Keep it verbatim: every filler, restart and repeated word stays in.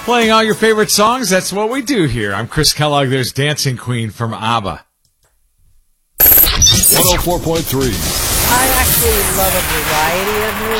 Playing all your favorite songs, that's what we do here. I'm Chris Kellogg. There's Dancing Queen from ABBA. one oh four point three. I actually love a variety of music.